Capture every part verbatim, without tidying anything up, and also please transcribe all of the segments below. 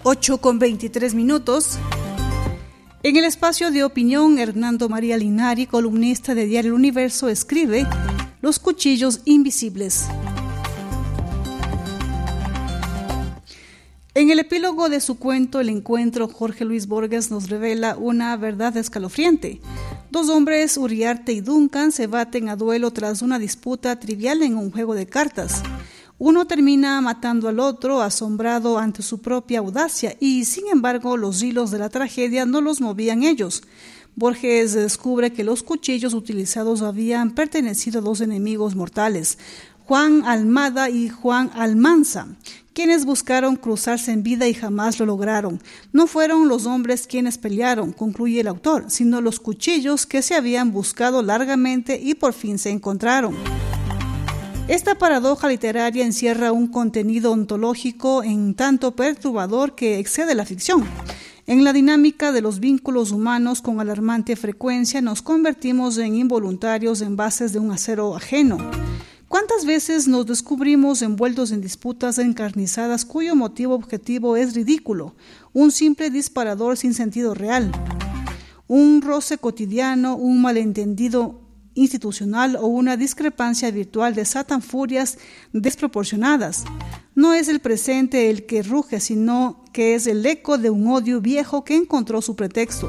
ocho con veintitrés minutos. En el espacio de opinión, Hernando María Linari, columnista de Diario El Universo, escribe Los cuchillos invisibles. En el epílogo de su cuento El Encuentro, Jorge Luis Borges nos revela una verdad escalofriante. Dos hombres, Uriarte y Duncan, se baten a duelo tras una disputa trivial en un juego de cartas. Uno termina matando al otro, asombrado ante su propia audacia, y sin embargo los hilos de la tragedia no los movían ellos. Borges descubre que los cuchillos utilizados habían pertenecido a dos enemigos mortales, Juan Almada y Juan Almanza, quienes buscaron cruzarse en vida y jamás lo lograron. No fueron los hombres quienes pelearon, concluye el autor, sino los cuchillos que se habían buscado largamente y por fin se encontraron. Esta paradoja literaria encierra un contenido ontológico en tanto perturbador que excede la ficción. En la dinámica de los vínculos humanos con alarmante frecuencia nos convertimos en involuntarios envases de un acero ajeno. ¿Cuántas veces nos descubrimos envueltos en disputas encarnizadas cuyo motivo objetivo es ridículo, un simple disparador sin sentido real, un roce cotidiano, un malentendido institucional o una discrepancia virtual desatan furias desproporcionadas? No es el presente el que ruge, sino que es el eco de un odio viejo que encontró su pretexto.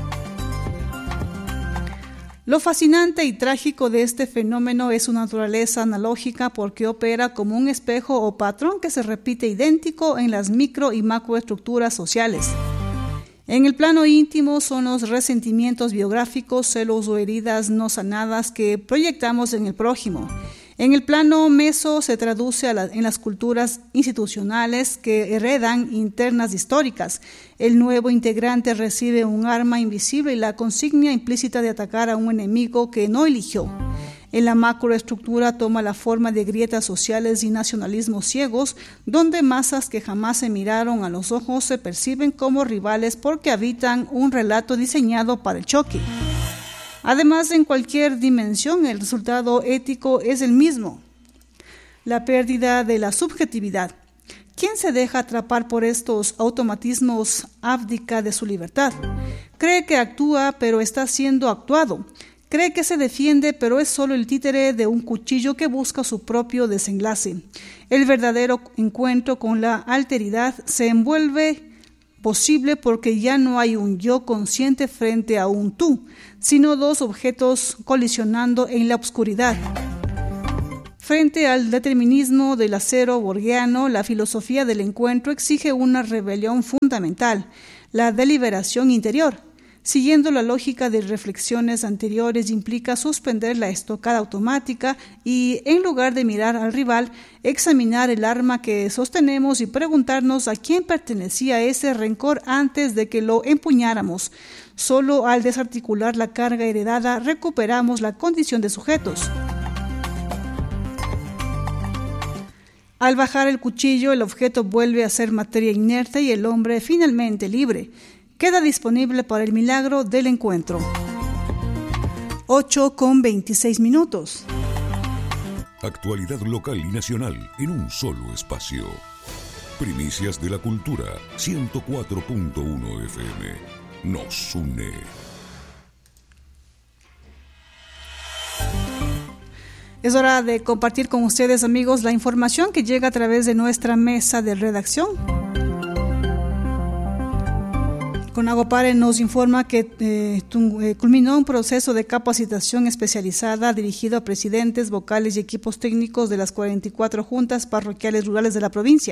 Lo fascinante y trágico de este fenómeno es su naturaleza analógica porque opera como un espejo o patrón que se repite idéntico en las micro y macroestructuras sociales. En el plano íntimo son los resentimientos biográficos, celos o heridas no sanadas que proyectamos en el prójimo. En el plano meso se traduce a la, en las culturas institucionales que heredan internas históricas. El nuevo integrante recibe un arma invisible y la consigna implícita de atacar a un enemigo que no eligió. En la macroestructura toma la forma de grietas sociales y nacionalismos ciegos, donde masas que jamás se miraron a los ojos se perciben como rivales porque habitan un relato diseñado para el choque. Además, en cualquier dimensión, el resultado ético es el mismo: la pérdida de la subjetividad. ¿Quién se deja atrapar por estos automatismos abdica de su libertad? Cree que actúa, pero está siendo actuado. Cree que se defiende, pero es solo el títere de un cuchillo que busca su propio desenlace. El verdadero encuentro con la alteridad se envuelve posible porque ya no hay un yo consciente frente a un tú, sino dos objetos colisionando en la oscuridad. Frente al determinismo del acero borgiano, la filosofía del encuentro exige una rebelión fundamental, la deliberación interior. Siguiendo la lógica de reflexiones anteriores, implica suspender la estocada automática y, en lugar de mirar al rival, examinar el arma que sostenemos y preguntarnos a quién pertenecía ese rencor antes de que lo empuñáramos. Solo al desarticular la carga heredada recuperamos la condición de sujetos. Al bajar el cuchillo, el objeto vuelve a ser materia inerte y el hombre finalmente libre. Queda disponible para el milagro del encuentro. ocho con veintiséis minutos. Actualidad local y nacional en un solo espacio. Primicias de la Cultura, ciento cuatro punto uno F M. Nos une. Es hora de compartir con ustedes, amigos, la información que llega a través de nuestra mesa de redacción. Conagopare nos informa que eh, eh, culminó un proceso de capacitación especializada dirigido a presidentes, vocales y equipos técnicos de las cuarenta y cuatro juntas parroquiales rurales de la provincia,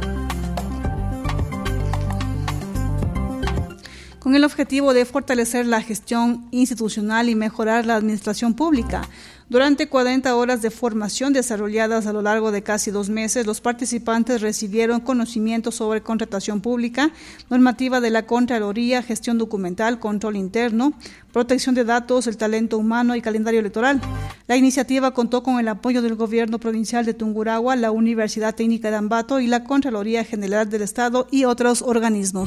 con el objetivo de fortalecer la gestión institucional y mejorar la administración pública. Durante cuarenta horas de formación desarrolladas a lo largo de casi dos meses, los participantes recibieron conocimientos sobre contratación pública, normativa de la Contraloría, gestión documental, control interno, protección de datos, el talento humano y calendario electoral. La iniciativa contó con el apoyo del Gobierno Provincial de Tungurahua, la Universidad Técnica de Ambato y la Contraloría General del Estado y otros organismos.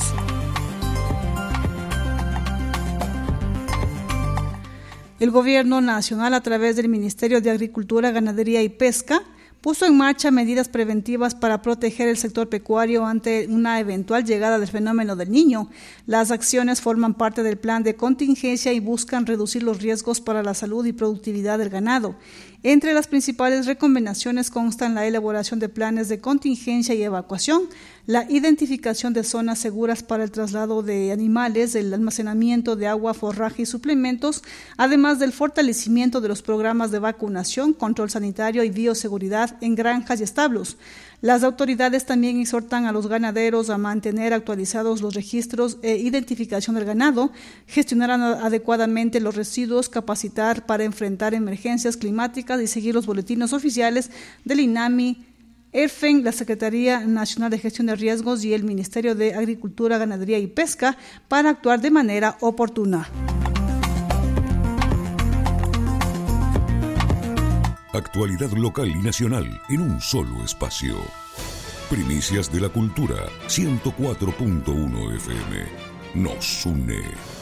El Gobierno Nacional, a través del Ministerio de Agricultura, Ganadería y Pesca, puso en marcha medidas preventivas para proteger el sector pecuario ante una eventual llegada del fenómeno del Niño. Las acciones forman parte del plan de contingencia y buscan reducir los riesgos para la salud y productividad del ganado. Entre las principales recomendaciones constan la elaboración de planes de contingencia y evacuación, la identificación de zonas seguras para el traslado de animales, el almacenamiento de agua, forraje y suplementos, además del fortalecimiento de los programas de vacunación, control sanitario y bioseguridad en granjas y establos. Las autoridades también exhortan a los ganaderos a mantener actualizados los registros e identificación del ganado, gestionar adecuadamente los residuos, capacitar para enfrentar emergencias climáticas y seguir los boletines oficiales del INAMI, ERFEN, la Secretaría Nacional de Gestión de Riesgos y el Ministerio de Agricultura, Ganadería y Pesca para actuar de manera oportuna. Actualidad local y nacional en un solo espacio. Primicias de la Cultura, ciento cuatro punto uno F M. Nos une.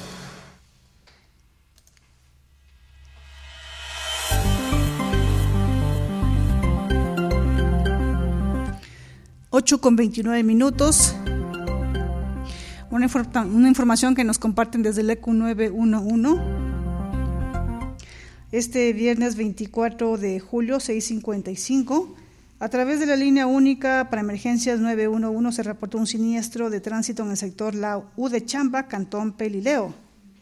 ocho con veintinueve minutos. Una, informa- una información que nos comparten desde el E C U nueve uno uno. Este viernes veinticuatro de julio, seis cincuenta y cinco, a través de la línea única para emergencias nueve uno uno se reportó un siniestro de tránsito en el sector La U de Chamba, Cantón Pelileo.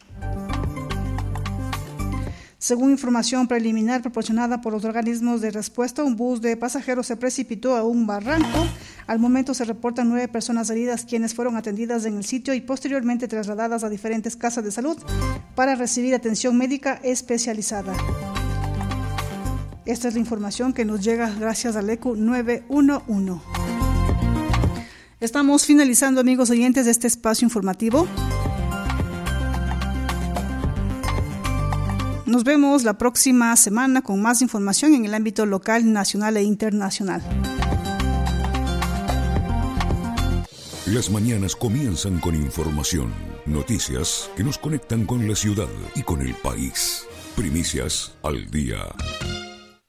Según información preliminar proporcionada por los organismos de respuesta, un bus de pasajeros se precipitó a un barranco. Al momento se reportan nueve personas heridas, quienes fueron atendidas en el sitio y posteriormente trasladadas a diferentes casas de salud para recibir atención médica especializada. Esta es la información que nos llega gracias al E C U nueve uno uno. Estamos finalizando, amigos oyentes, de este espacio informativo. Nos vemos la próxima semana con más información en el ámbito local, nacional e internacional. Las mañanas comienzan con información, noticias que nos conectan con la ciudad y con el país. Primicias al día.